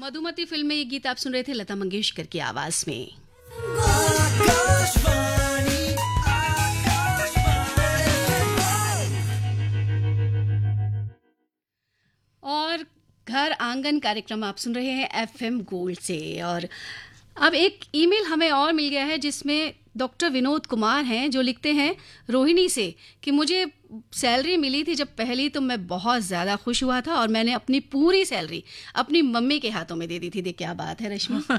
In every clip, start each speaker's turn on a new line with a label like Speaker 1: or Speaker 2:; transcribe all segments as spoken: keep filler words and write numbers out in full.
Speaker 1: Madhumati film में ये गीत आप सुन रहे थे लता मंगेशकर की आवाज में। और घर आंगन कार्यक्रम आप सुन रहे हैं एफएम गोल्ड से। और अब एक ईमेल हमें और मिल गया है जिसमें डॉक्टर विनोद कुमार हैं जो लिखते हैं रोहिणी से कि मुझे सैलरी मिली थी जब पहली तो मैं बहुत ज़्यादा खुश हुआ था और मैंने अपनी पूरी सैलरी अपनी मम्मी के हाथों में दे दी थी। देख क्या बात है रश्मि।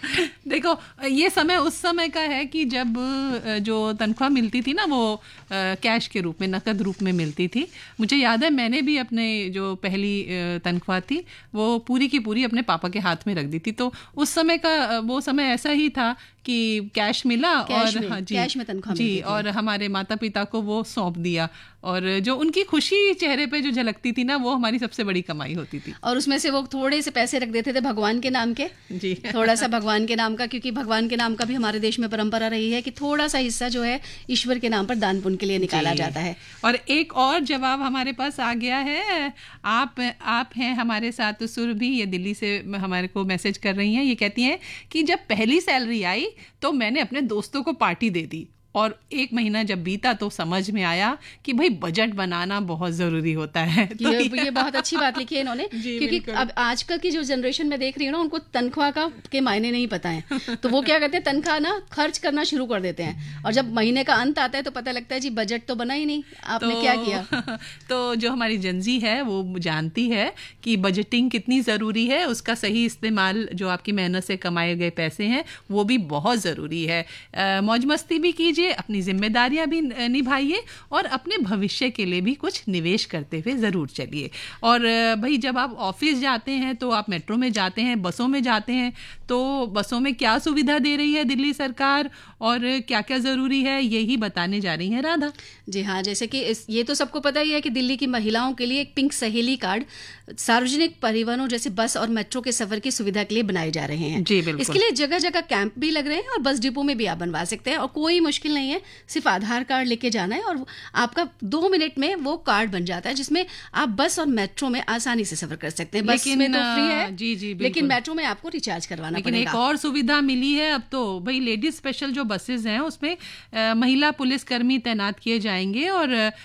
Speaker 2: देखो ये समय उस समय का है कि जब जो तनख्वाह मिलती थी ना वो कैश के रूप में, नकद रूप में मिलती थी। मुझे याद है मैंने भी अपने जो पहली तनख्वाह थी वो पूरी की पूरी अपने पापा के हाथ में रख दी थी। तो उस समय का वो समय ऐसा ही था कि कैश मिला
Speaker 1: कैश
Speaker 2: और
Speaker 1: में,
Speaker 2: हाँ जी
Speaker 1: कैश में तनख्वाह
Speaker 2: जी और हमारे माता पिता को वो सौंप दिया और जो उनकी खुशी चेहरे पे जो झलकती थी ना वो हमारी सबसे बड़ी कमाई होती थी।
Speaker 1: और उसमें से वो थोड़े से पैसे रख देते थे भगवान के नाम के
Speaker 2: जी
Speaker 1: थोड़ा सा भगवान के नाम का, क्योंकि भगवान के नाम का भी हमारे देश में परंपरा रही है कि थोड़ा सा हिस्सा जो है ईश्वर के नाम पर दान पुण्य के लिए निकाला जाता है।
Speaker 2: और एक और जवाब हमारे पास आ गया है। आप आप हैं हमारे साथ सुरभि, ये दिल्ली से हमारे को मैसेज कर रही हैं। ये कहती हैं कि जब पहली सैलरी आई तो मैंने अपने दोस्तों को पार्टी दे दी और एक महीना जब बीता तो समझ में आया कि भाई बजट बनाना बहुत ज़रूरी होता है। तो
Speaker 1: ये, ये बहुत अच्छी बात लिखी है इन्होंने, क्योंकि अब आजकल की जो जनरेशन में देख रही हूँ ना उनको तनख्वाह का के मायने नहीं पता है। तो वो क्या करते हैं, तनख्वाह ना खर्च करना शुरू कर देते हैं और जब महीने का अंत आता है तो पता लगता है जी बजट तो बना ही नहीं, आपने तो, क्या किया।
Speaker 2: तो जो हमारी जनजी है वो जानती है कि बजटिंग कितनी ज़रूरी है, उसका सही इस्तेमाल जो आपकी मेहनत से कमाए गए पैसे हैं वो भी बहुत ज़रूरी है। मौज मस्ती भी कीजिए, अपनी जिम्मेदारियां भी निभाइए और अपने भविष्य के लिए भी कुछ निवेश करते हुए ज़रूर चलिए। और भाई जब आप ऑफिस जाते हैं तो आप मेट्रो में जाते हैं, बसों में जाते हैं, तो बसों में क्या सुविधा दे रही है दिल्ली सरकार और क्या क्या ज़रूरी है यही बताने जा रही हैं राधा।
Speaker 1: जी हाँ, जैसे कि इस, ये तो सबको पता ही है कि दिल्ली की महिलाओं के लिए एक पिंक सहेली कार्ड सार्वजनिक परिवहनों जैसे बस और मेट्रो के सफर की सुविधा के लिए बनाए जा रहे हैं।
Speaker 2: जी बिल्कुल।
Speaker 1: इसके लिए जगह जगह कैंप भी लग रहे हैं और बस डिपो में भी आप बनवा सकते हैं और कोई मुश्किल नहीं है, सिर्फ आधार कार्ड लेके जाना है और आपका दो मिनट में वो कार्ड बन जाता है जिसमें आप बस और मेट्रो में आसानी से सफर कर सकते हैं। बस में तो फ्री है
Speaker 2: जी जी
Speaker 1: लेकिन मेट्रो में आपको रिचार्ज करवाना
Speaker 2: लेकिन
Speaker 1: पड़ेगा।
Speaker 2: एक और सुविधा मिली है अब तो, भाई लेडीज स्पेशल जो बसेज हैं उसमें आ, महिला पुलिसकर्मी तैनात किए जाएंगे और आ,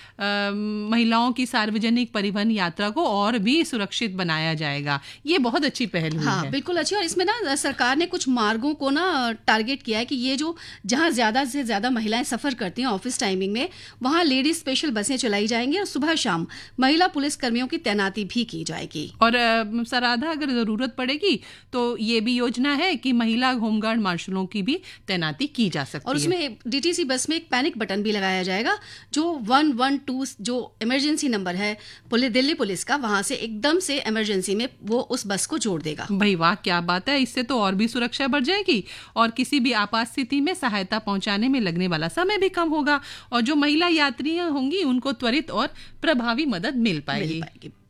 Speaker 2: महिलाओं की सार्वजनिक परिवहन यात्रा को और भी सुरक्षित बनाया जाएगा। ये बहुत अच्छी पहल हुई
Speaker 1: हाँ,
Speaker 2: है।
Speaker 1: बिल्कुल अच्छी। और इसमें ना सरकार ने कुछ मार्गों को ना टारगेट किया है कि ये जो जहाँ ज्यादा से ज्यादा महिलाएं सफर करती हैं ऑफिस टाइमिंग में वहाँ लेडीज स्पेशल बसें चलाई जाएंगी और सुबह शाम महिला पुलिस कर्मियों की तैनाती भी की जाएगी।
Speaker 2: और सराधा अगर जरूरत पड़ेगी तो ये भी योजना है कि महिला होमगार्ड मार्शलों की भी तैनाती की जा सकती है।
Speaker 1: और उसमें डीटीसी बस में एक पैनिक बटन भी लगाया जाएगा जो वन वन टू जो इमरजेंसी नंबर है पुलिस दिल्ली पुलिस का, वहां से एकदम से इमरजेंसी में वो उस बस को जोड़ देगा।
Speaker 2: भाई वाह क्या बात है, इससे तो और भी सुरक्षा बढ़ जाएगी और किसी भी आपात स्थिति में सहायता पहुंचाने में लगने वाला समय भी कम होगा और जो महिला यात्रियां होंगी उनको त्वरित और प्रभावी मदद मिल पाएगी, मिल पाएगी।